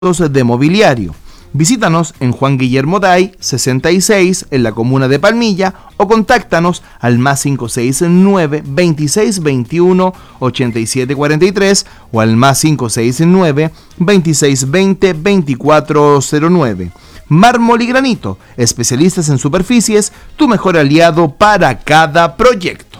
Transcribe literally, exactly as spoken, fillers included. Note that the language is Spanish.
de mobiliario. Visítanos en Juan Guillermo Day, sesenta y seis, en la comuna de Palmilla, o contáctanos al más cinco seis nueve, veintiséis veintiuno, ochenta y siete cuarenta y tres o al más cinco seis nueve, veintiséis veinte, veinticuatro cero nueve. Mármol y Granito, especialistas en superficies, tu mejor aliado para cada proyecto.